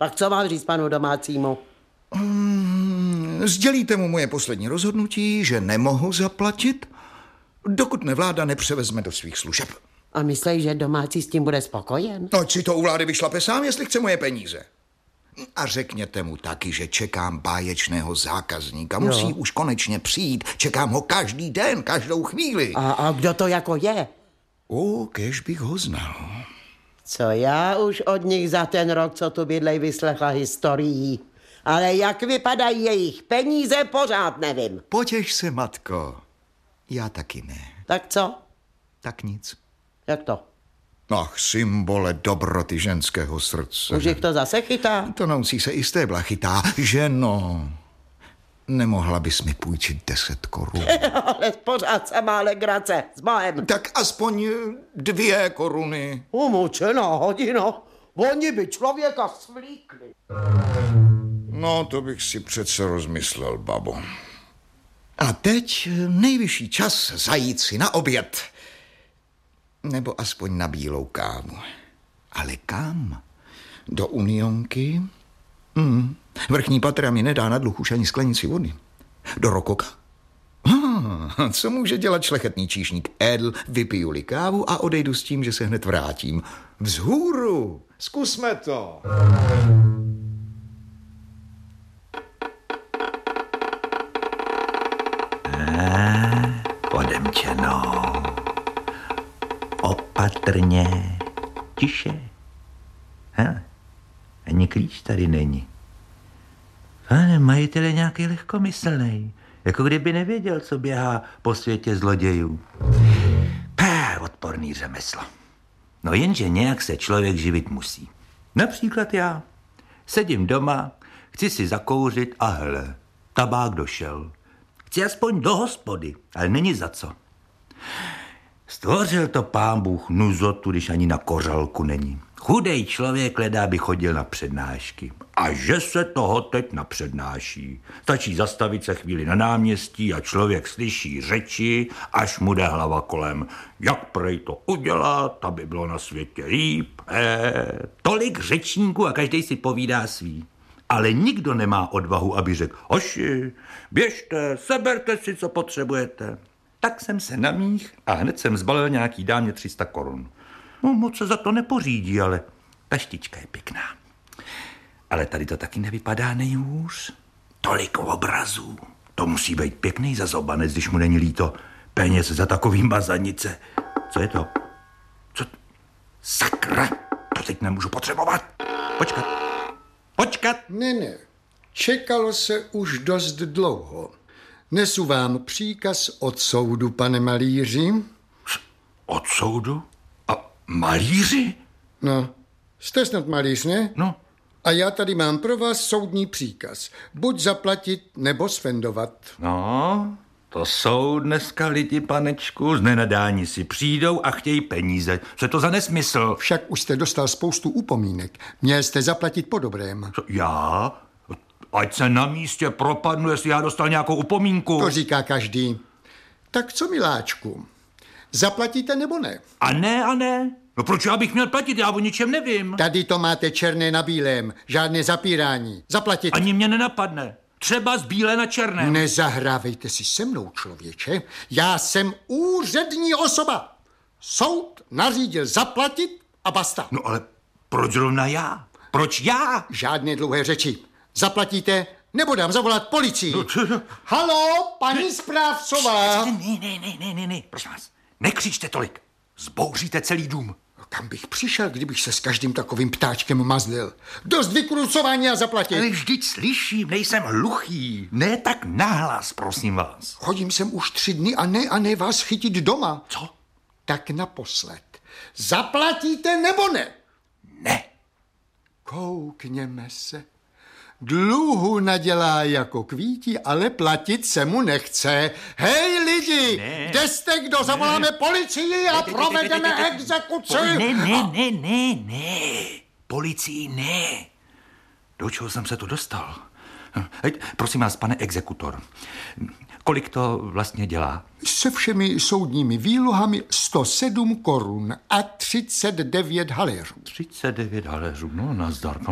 Pak co mám říct panu domácímu? Sdělíte mu moje poslední rozhodnutí, že nemohu zaplatit, dokud mě vláda nepřevezme do svých služeb. A myslíš, že domácí s tím bude spokojen? No, si to u vlády vyšlape sám, jestli chce moje peníze. A řekněte mu taky, že čekám báječného zákazníka. Musí už konečně přijít. Čekám ho každý den, každou chvíli. A kdo to jako je? Kéž bych ho znal. Co já už od nich za ten rok, co tu bydlej, vyslechla historií. Ale jak vypadají jejich peníze, pořád nevím. Potěš se, matko. Já taky ne. Tak co? Tak nic. Jak to? Ach, symbole dobroty ženského srdce. Už jich to zase chytá? To nousí se i stébla chytá. Ženo, nemohla bys mi půjčit 10 korun? Ale pořád samá legrace, s Bohem. Tak aspoň 2 koruny. Umučená hodina. Oni by člověka svlíkli. No, to bych si přece rozmyslel, babo. A teď nejvyšší čas zajít si na oběd. Nebo aspoň na bílou kávu. Ale kam? Do Unionky? Vrchní patra mi nedá na dluh už ani sklenici vody. Do Rokoka? Co může dělat šlechetný číšník? Vypiju-li kávu a odejdu s tím, že se hned vrátím. Vzhůru! Zkusme to! Odemčeno. Opatrně. Tiše. Ani klíč tady není. Pane majitel je nějaký lehkomyslnej. Jako kdyby nevěděl, co běhá po světě zlodějů. Odporný řemeslo. No jenže nějak se člověk živit musí. Například já. Sedím doma, chci si zakouřit a hele, tabák došel. Chci aspoň do hospody, ale není za co. Stvořil to pán Bůh nuzotu, když ani na kořalku není. Chudej člověk hledá, by chodil na přednášky. A že se toho teď napřednáší. Stačí zastavit se chvíli na náměstí a člověk slyší řeči, až mu jde hlava kolem. Jak prej to udělat, aby bylo na světě líp. Tolik řečníků a každý si povídá svý. Ale nikdo nemá odvahu, aby řekl, hoši, běžte, seberte si, co potřebujete. Tak jsem se namích a hned jsem zbalil nějaký dámě 300 korun. No, moc se za to nepořídí, ale ta štička je pěkná. Ale tady to taky nevypadá nejhůř. Tolik obrazů. To musí být pěkný zazobanec, když mu není líto peněz za takový mazanice. Co je to? Co? Sakra, to teď nemůžu potřebovat. Počkat. Ne. Čekalo se už dost dlouho. Nesu vám příkaz od soudu, pane malíři. Od soudu? A malíři? No, jste snad malíř, ne? No. A já tady mám pro vás soudní příkaz. Buď zaplatit, nebo sfendovat. No, to jsou dneska lidi, panečku, z nenadání si přijdou a chtějí peníze. Co je to za nesmysl? Však už jste dostal spoustu upomínek. Měl jste zaplatit po dobrém. Co, já? Ať se na místě propadnu, jestli já dostal nějakou upomínku. To říká každý. Tak co, miláčku? Zaplatíte nebo ne? A ne. No proč já bych měl platit? Já o ničem nevím. Tady to máte černé na bílém. Žádné zapírání. Zaplatit. Ani mě nenapadne. Třeba z bílé na černém. Nezahrávejte si se mnou, člověče. Já jsem úřední osoba. Soud nařídil zaplatit a basta. No ale proč zrovna já? Proč já? Žádné dlouhé řeči. Zaplatíte, nebo dám zavolat policii. Halo, paní správcová. Ne, prosím vás. Nekřičte tolik. Zbouříte celý dům. Kam bych přišel, kdybych se s každým takovým ptáčkem mazlil? Dost vykrucování a zaplatit. Ale vždyť slyším, nejsem hluchý. Ne tak nahlas, prosím vás. Chodím sem už 3 dny a ne vás chytit doma. Co? Tak naposled. Zaplatíte nebo ne? Ne. Koukněme se. Dluhu nadělá jako kvítí, ale platit se mu nechce. Hej lidi, ne, kde jste, kdo? Zavoláme policii a provedeme exekuci. Ne. Policii ne. Do čeho jsem se tu dostal? Prosím vás, pane exekutor, kolik to vlastně dělá? Se všemi soudními výlohami 107 korun a 39 haléřů. 39 haléřů, no nazdar.